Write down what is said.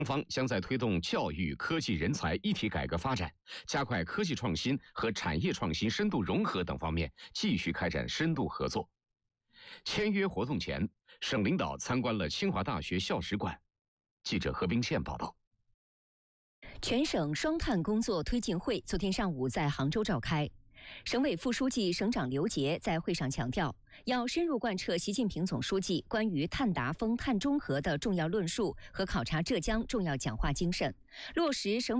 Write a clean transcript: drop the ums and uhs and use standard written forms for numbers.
方将在推动教育、科技、人才一体改革发展，加快科技创新和产业创新深度融合等方面继续开展深度合作。签约活动前，省领导参观了清华大学校史馆。记者何冰倩报道。 全省双碳工作推进会昨天上午在杭州召开。省委副书记、省长刘杰在会上强调，要深入贯彻习近平总书记关于碳达峰、碳中和的重要论述和考察浙江重要讲话精神，落实省